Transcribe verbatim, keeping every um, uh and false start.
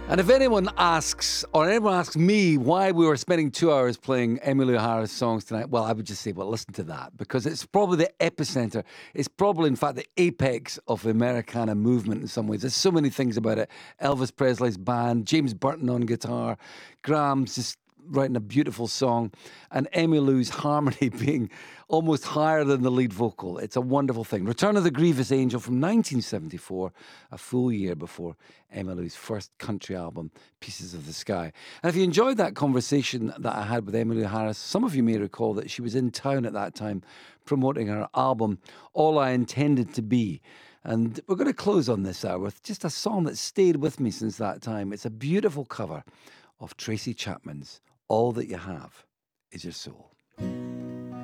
And if anyone asks, or anyone asks me why we were spending two hours playing Emmylou Harris songs tonight, well, I would just say, well, listen to that, because it's probably the epicenter. It's probably, in fact, the apex of the Americana movement in some ways. There's so many things about it. Elvis Presley's band, James Burton on guitar, Graham's just writing a beautiful song, and Emmylou's harmony being almost higher than the lead vocal. It's a wonderful thing. Return of the Grievous Angel from nineteen seventy-four, a full year before Emmylou's first country album, Pieces of the Sky. And if you enjoyed that conversation that I had with Emmylou Harris, some of you may recall that she was in town at that time promoting her album, All I Intended to Be. And we're going to close on this hour with just a song that stayed with me since that time. It's a beautiful cover of Tracy Chapman's All That You Have Is Your Soul.